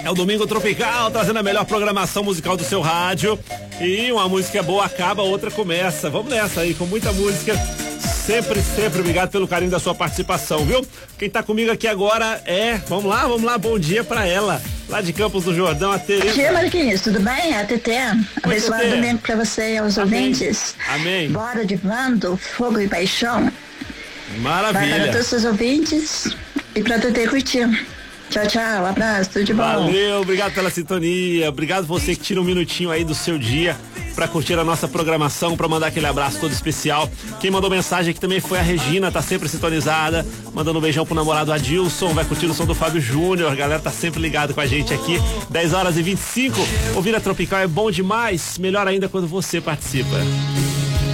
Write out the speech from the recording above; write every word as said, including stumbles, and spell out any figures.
É o Domingo Tropical, trazendo a melhor programação musical do seu rádio. E uma música boa acaba, outra começa. Vamos nessa aí, com muita música. Sempre, sempre obrigado pelo carinho da sua participação, viu? Quem tá comigo aqui agora é... Vamos lá, vamos lá, bom dia pra ela. Lá de Campos do Jordão, a Tereza. Bom dia, Marquinhos, tudo bem? É a Tetê. Abençoado domingo pra você e aos Amém. ouvintes. Amém. Bora de Vando, Fogo e Paixão. Maravilha. Para todos os ouvintes e pra Tetê curtir. Tchau, tchau, um abraço, tudo de bom. Valeu, obrigado pela sintonia. Obrigado você que tira um minutinho aí do seu dia pra curtir a nossa programação, pra mandar aquele abraço todo especial. Quem mandou mensagem aqui também foi a Regina, tá sempre sintonizada, mandando um beijão pro namorado Adilson, vai curtir o som do Fábio Júnior, a galera tá sempre ligado com a gente aqui, dez horas e vinte e cinco. Ouvir a Tropical é bom demais, melhor ainda quando você participa.